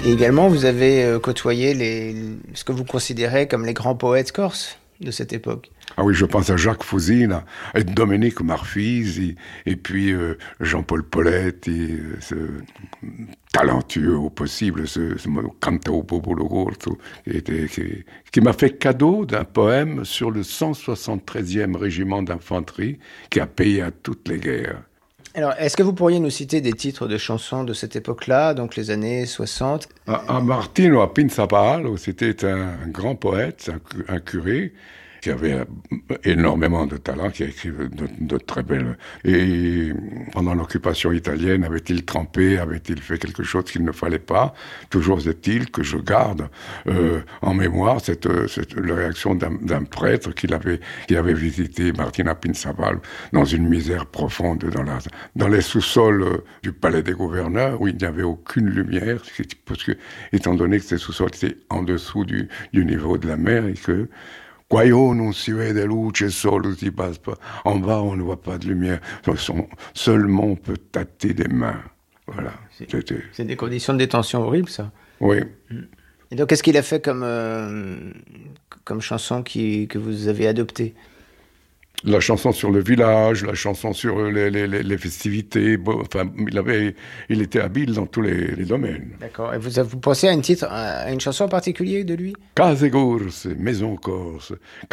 Et également, vous avez côtoyé ce que vous considérez comme les grands poètes corses de cette époque. Ah oui, je pense à Jacques Fouzine, et Domenico Marfisi, et puis Jean-Paul Poletti, ce talentueux au possible, ce Cantao Popolo Corso, qui m'a fait cadeau d'un poème sur le 173e régiment d'infanterie qui a payé à toutes les guerres. Alors, est-ce que vous pourriez nous citer des titres de chansons de cette époque-là, donc les années 60? À Martino a Pizzapalo, c'était un grand poète, un curé, qui avait énormément de talent, qui a écrit de très belles... Et pendant l'occupation italienne, avait-il trempé, avait-il fait quelque chose qu'il ne fallait pas? Toujours est-il que je garde en mémoire la réaction d'un prêtre qui avait visité Martina Pinzaval dans une misère profonde, dans les sous-sols du palais des gouverneurs, où il n'y avait aucune lumière, parce que, étant donné que ces sous-sols étaient en dessous du niveau de la mer, et que Quaio non si vede luce, solo si passe pas. En bas, on ne voit pas de lumière. Seulement, on peut tâter des mains. Voilà. C'est des conditions de détention horribles, ça. Oui. Et donc, qu'est-ce qu'il a fait comme chanson que vous avez adoptée? La chanson sur le village, la chanson sur les festivités. Enfin, il était habile dans tous les domaines. D'accord. Et vous pensez à une chanson en particulier de lui? Case corse, maison corse.